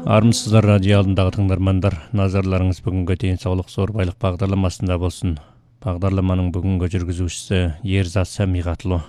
Армысыздар радио алдындағы тыңдармандар, назарларыңыз бүгінгі денсаулық зор байлық бағдарламасында болсын. Бағдарламаның бүгінгі жүргізушісі Ерзат Сәмиғатұлы.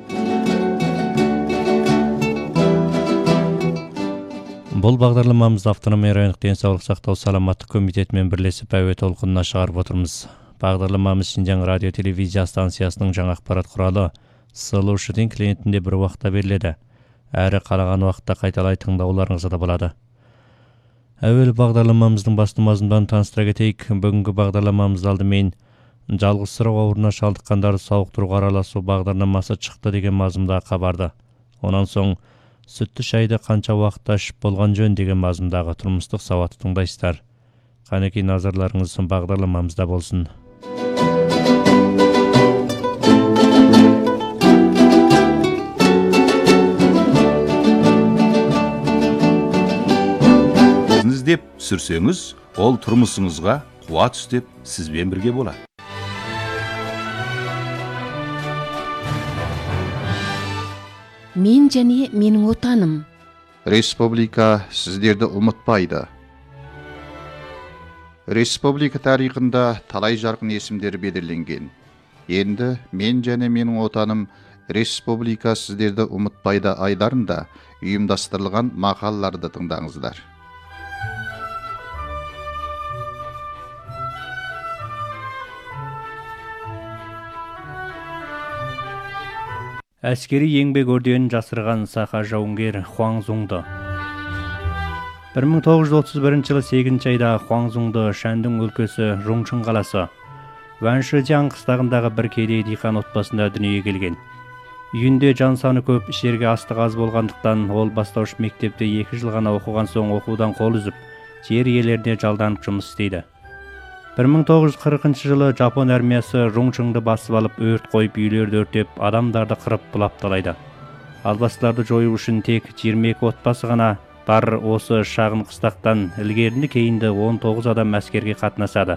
Бұл бағдарламамыз автономия райондық денсаулық сақтау саламаттық комитетімен бірлесіп әуе толқынына шығарып отырмыз. Бағдарламамыз Шинжаң радио телевизия станциясының жаңа ақпарат құралы слушатель клиентінде бір уақытта беріледі. Әрі қалаған уақытта қайталай тыңдауларыңызға да болады. Әуелі бағдарламамыздың басты мазмұнын таныстыра кетейік. Бүгінгі бағдарламамыз алдымен жалғызсырау ауруына шалдыққандарды сауықтыруға араласу бағдарламасы шықты деген мазмұндағы хабарды. Онан соң сүтті шайды қанша уақытта ішіп болған жөн деген мазмұндағы тұрмыстық сауатты тыңдайсыздар. Қанекей назарларыңыз бағдарламамызда болсын. Деп сүрсеңіз, ол тұрмысыңызға қуат үстеп сізбен бірге болады. Мен және менің отаным. Республика сіздерді ұмытпайды. Республика тарихында талай жарқын есімдер белгіленген. Енді мен және менің отаным республика сіздерді ұмытпайды айларында ұйымдастырылған мақалаларды тыңдаңыздар. Әскери еңбек орденін жасырған сақа жауынгер Хуаңзуңды. 1931 жылы 8 айда Хуаңзуңды Шәндің өлкесі Рунчың қаласы Ваншижяң қыстағындағы бір кедей диқан отбасында дүниеге келген. Үйінде жан саны көп, ішерге астық аз болғандықтан ол бастауыш мектепте 2 жыл ғана оқыған соң оқудан қол үзіп, жер иелеріне жалданып жұмыс істейді. 1940 жылы Жапон армиясы Рунчыңды басып алып, өрт қойып, үйлерді өртеп, адамдарды қырып бұлапталайды. Албастыларды жою үшін тек 22 отбасы ғана бар осы шағын қыстақтан ілгерінді кейінді 19 адам әскерге қатынасады.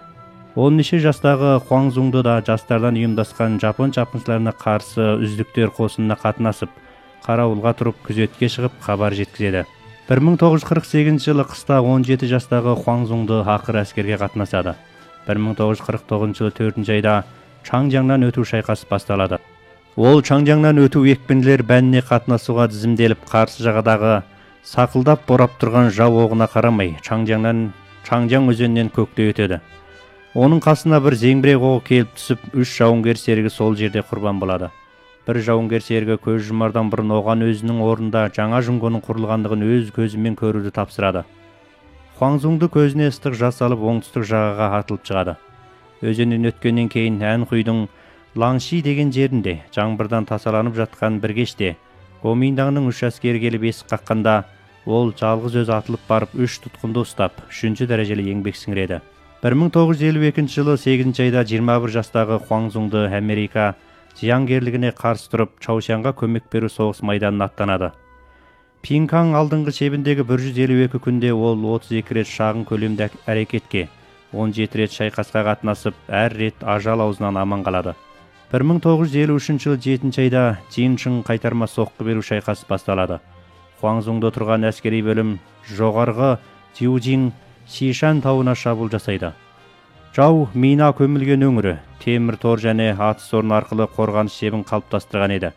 13 жастағы Хуаңзуңды да жастардан ұйымдасқан Жапон шапқыншыларына қарсы үздіктер қосынына қатынасып, қарауылға тұрып, күзетке шығып, хабар жеткізеді. 1948 жылы қыста 17 жастағы Хуаңзуңды ақыр әскерге қатынасады. 1949 жылы 4 айда Чаңжаңнан өту шайқасы басталады. Ол Чаңжаңнан өту екпінділер бәніне қатынасуға тізімделіп, қарсы жағадағы сақылдап борап тұрған жау оғына қарамай, Чаңжаң өзенінен көкте өтеді. Оның қасына бір зеңбірек оғы келіп түсіп, 3 жауынгер серігі сол жерде құрбан болады. Бір жауынгер серігі көз жұмардан бұрын оған өзінің орнында жаңа жұңғының құрылғандығын өз көзімен көруді тапсырады. Хуаңзуңды көзіне ыстық жас алып оңтүстік жағаға атылып шығады. Өзеннен өткеннен кейін Әнхуйдың Лаңши деген жерінде жаңбырдан тасаланып жатқан бір кеште Гоминдаңның 3 әскері келіп есік қаққанда, ол жалғыз өз атылып барып 3 тұтқынды ұстап, 3 дәрежелі еңбек сіңіреді. 1952 жылы 8 айда 21 жастағы Хуаңзуңды Америка зиянгерлігіне қарсы тұрып, Чаушанға көмек беру соғыс майданына аттанады. Пинкаң алдыңғы шебіндегі 152 күнде ол 32 рет шағын көлемді әрекетке, 17 рет шайқасқа қатынасып, әр рет ажал аузынан аман қалады. 1953 жылы 7 айда Чиншың қайтарма соққы беру шайқасы басталады. Хуаңзуңды тұрған әскери бөлім жоғарғы Тиужин Сишан тауына шабуыл жасайды. Жау мина көмілген өңірі, темір тор және атыс орны арқылы қорғаныс шебін қалыптастырған еді.